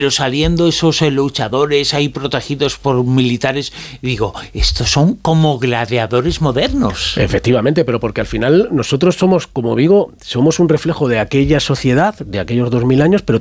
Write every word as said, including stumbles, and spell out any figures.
pero saliendo esos eh, luchadores ahí protegidos por militares, digo, estos son como gladiadores modernos. Efectivamente, pero porque al final nosotros somos, como digo, somos un reflejo de aquella sociedad, de aquellos dos mil años, pero